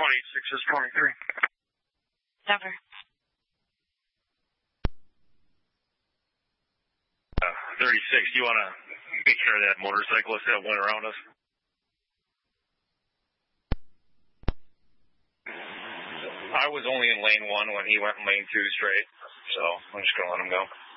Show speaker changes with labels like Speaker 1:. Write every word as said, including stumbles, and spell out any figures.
Speaker 1: one eight six is twenty-three.
Speaker 2: Never.
Speaker 1: Uh, thirty-six, do you want to take care of that motorcyclist that went around us? I was only in lane one when he went in lane two straight, so I'm just going to let him go.